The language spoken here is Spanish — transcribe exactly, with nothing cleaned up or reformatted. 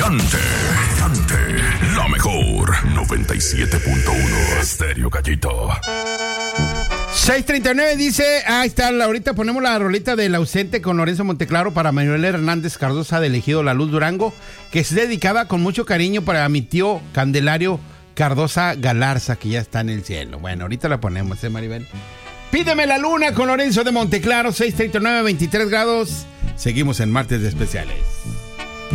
brillante, brillante, la mejor noventa y siete punto uno Estéreo Gallito. seis treinta y nueve dice, ahí está, ahorita ponemos la rolita del ausente con Lorenzo Monteclaro para Manuel Hernández Cardosa de Ejido La Luz Durango, que es dedicada con mucho cariño para mi tío Candelario Cardosa Galarza, que ya está en el cielo. Bueno, ahorita la ponemos, ¿eh, Maribel? Pídeme la luna con Lorenzo de Monteclaro, seis treinta y nueve, veintitrés grados. Seguimos en Martes de Especiales.